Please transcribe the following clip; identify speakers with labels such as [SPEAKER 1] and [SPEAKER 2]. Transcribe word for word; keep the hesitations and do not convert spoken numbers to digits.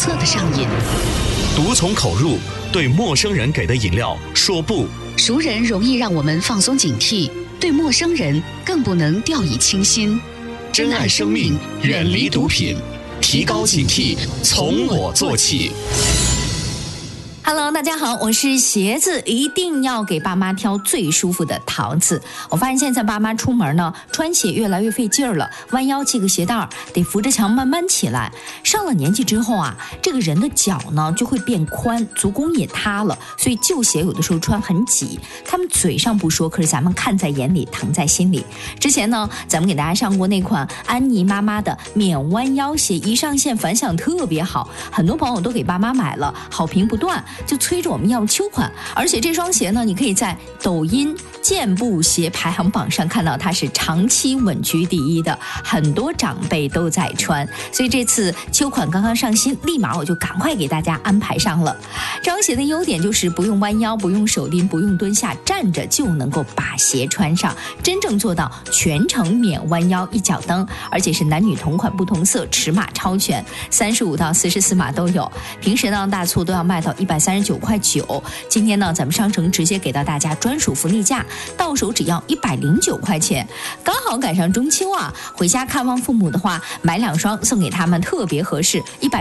[SPEAKER 1] 色的上瘾。
[SPEAKER 2] 毒从口入，对陌生人给的饮料说不。
[SPEAKER 1] 熟人容易让我们放松警惕，对陌生人更不能掉以轻心。
[SPEAKER 2] 珍爱生命，远离毒品，提高警惕，从我做起。
[SPEAKER 3] Hello， 大家好，我是鞋子，一定要给爸妈挑最舒服的桃子。我发现现在爸妈出门呢，穿鞋越来越费劲儿了，弯腰系个鞋带儿，得扶着墙慢慢起来。上了年纪之后啊，这个人的脚呢就会变宽，足弓也塌了，所以旧鞋有的时候穿很挤。他们嘴上不说，可是咱们看在眼里，疼在心里。之前呢，咱们给大家上过那款安妮妈妈的免弯腰鞋，一上线反响特别好，很多朋友都给爸妈买了，好评不断。就催着我们要秋款，而且这双鞋呢，你可以在抖音健步鞋排行榜上看到它是长期稳居第一的，很多长辈都在穿，所以这次秋款刚刚上新，立马我就赶快给大家安排上了。这双鞋的优点就是不用弯腰，不用手拎，不用蹲下，站着就能够把鞋穿上，真正做到全程免弯腰一脚蹬，而且是男女同款不同色，尺码超全，三十五到四十四码都有。平时呢大促都要卖到一百三十九块九，今天呢咱们商城直接给到大家专属福利价，到手只要一百零九块钱，刚好赶上中秋啊，回家看望父母的话，买两双送给他们特别合适，一百